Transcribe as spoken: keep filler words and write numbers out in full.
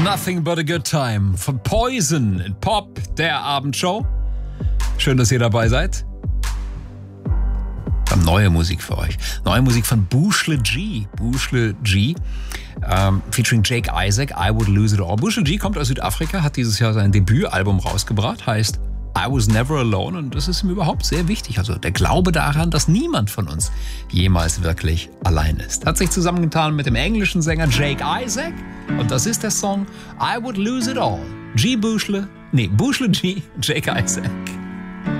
Nothing but a good time von Poison in Pop, der Abendshow. Schön, dass ihr dabei seid. Wir haben neue Musik für euch. Neue Musik von Bushle G. Bushle G. Ähm, featuring Jake Isaac, I Would Lose It All. Bushle G kommt aus Südafrika, hat dieses Jahr sein Debütalbum rausgebracht, heißt I Was Never Alone, und das ist ihm überhaupt sehr wichtig. Also der Glaube daran, dass niemand von uns jemals wirklich allein ist. Hat sich zusammengetan mit dem englischen Sänger Jake Isaac, und das ist der Song I Would Lose It All. G. Bushle, nee, Bushle G, Jake Isaac.